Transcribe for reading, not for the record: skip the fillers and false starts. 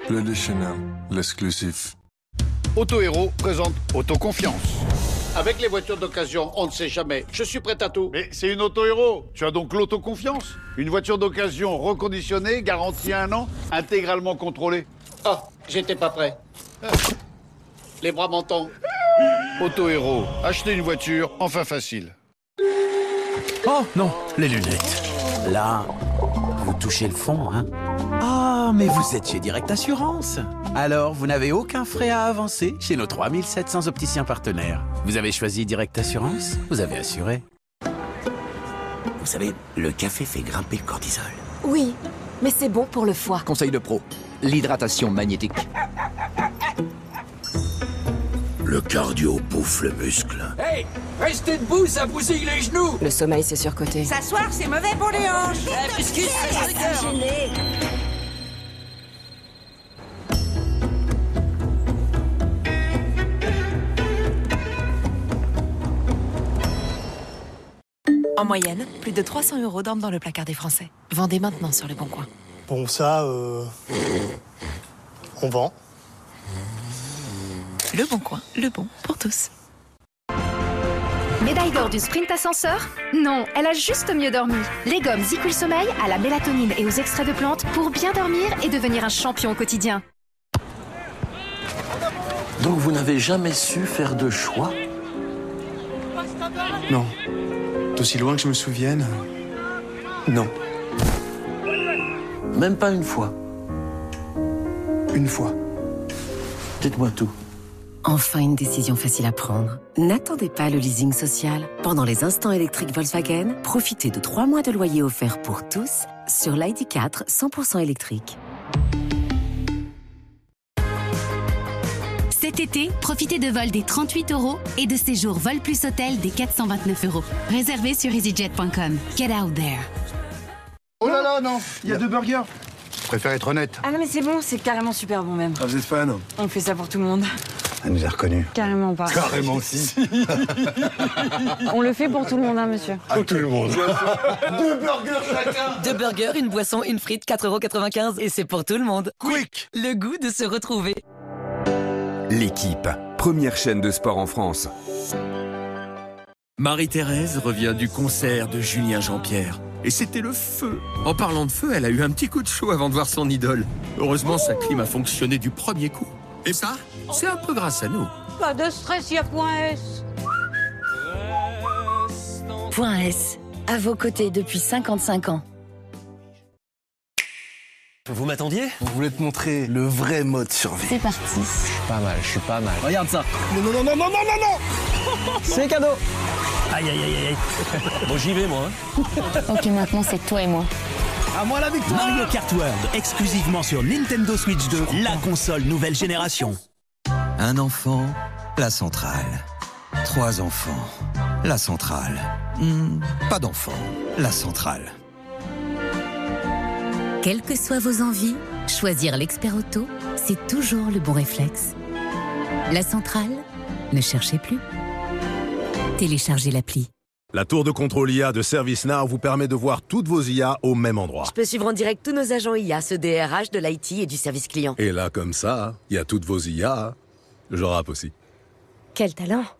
Le Chanel, l'exclusif. Auto Héros présente Autoconfiance. Avec les voitures d'occasion, on ne sait jamais. Je suis prêt à tout. Mais c'est une Auto Héros. Tu as donc l'autoconfiance. Une voiture d'occasion reconditionnée, garantie 1 an, intégralement contrôlée. Oh, j'étais pas prêt. Les bras m'en tombent. Auto Héros, acheter une voiture, enfin facile. Oh non, les lunettes. Là, vous touchez le fond, hein? Ah, mais vous êtes chez Direct Assurance. Alors, vous n'avez aucun frais à avancer chez nos 3700 opticiens partenaires. Vous avez choisi Direct Assurance, vous avez assuré. Vous savez, le café fait grimper le cortisol. Oui, mais c'est bon pour le foie. Conseil de pro, l'hydratation magnétique. Le cardio bouffe le muscle. Hey, restez debout, ça bousille les genoux. Le sommeil, c'est surcoté. S'asseoir, c'est mauvais pour les hanches. En moyenne, plus de 300 € dorment dans le placard des Français. Vendez maintenant sur Le Bon Coin. Bon, ça, on vend. Le Bon Coin, le bon pour tous. Médaille d'or du sprint ascenseur? Non, elle a juste mieux dormi. Les gommes Zicool Sommeil à la mélatonine et aux extraits de plantes pour bien dormir et devenir un champion au quotidien. Donc vous n'avez jamais su faire de choix? Non. D'aussi loin que je me souvienne, non. Même pas une fois? Une fois. Dites-moi tout. Enfin une décision facile à prendre. N'attendez pas le leasing social. Pendant les instants électriques Volkswagen, profitez de 3 mois de loyer offerts pour tous sur l'ID4 100% électrique. Cet été, profitez de vol des 38 € et de séjours vol plus hôtel des 429 €. Réservez sur easyjet.com. Get out there. Oh là là, non, il y a 2 burgers. Je préfère être honnête. Ah non mais c'est bon, c'est carrément super bon même. Ah, vous êtes fan? On fait ça pour tout le monde. Elle nous a reconnus. Carrément pas. Carrément aussi. On le fait pour tout le monde, hein, monsieur. Pour tout le monde. 2 burgers chacun. 2 burgers, une boisson, une frite, 4,95 € et c'est pour tout le monde. Quick. Le goût de se retrouver. L'équipe, première chaîne de sport en France. Marie-Thérèse revient du concert de Julien Jean-Pierre. Et c'était le feu. En parlant de feu, elle a eu un petit coup de chaud avant de voir son idole. Heureusement, sa clim a fonctionné du premier coup. Et ça, c'est un peu grâce à nous. Pas de stress, il y a Point S. Point S, à vos côtés depuis 55 ans. Vous m'attendiez? On voulait te montrer le vrai mode survie. C'est parti. Je suis pas mal. Regarde ça. Non. C'est cadeau. Aïe. Bon, j'y vais, moi. Ok, maintenant c'est toi et moi. À moi la victoire. Mario Kart World, exclusivement sur Nintendo Switch 2, la console nouvelle génération. Un enfant, la centrale. 3 enfants, la centrale. Pas d'enfant, la centrale. Quelles que soient vos envies, choisir l'expert auto, c'est toujours le bon réflexe. La centrale, ne cherchez plus. Téléchargez l'appli. La tour de contrôle IA de ServiceNow vous permet de voir toutes vos IA au même endroit. Je peux suivre en direct tous nos agents IA, ceux des RH, de l'IT et du service client. Et là, comme ça, il y a toutes vos IA. Je rappe aussi. Quel talent!